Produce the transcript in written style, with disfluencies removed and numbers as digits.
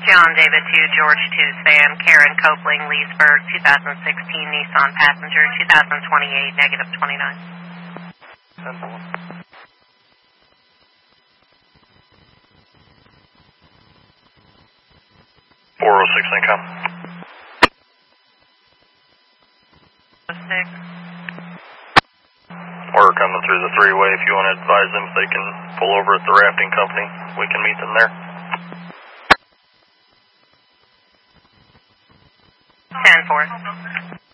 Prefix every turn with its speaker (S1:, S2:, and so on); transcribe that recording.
S1: John David 2, George 2, Sam, Karen Copeling, Leesburg, 2016 Nissan passenger, 2028, negative 29.
S2: 10-4. 406 income.
S1: 06.
S2: We're coming through the three-way. If you want to advise them if they can pull over at the rafting company, we can meet them there.
S1: 10-4.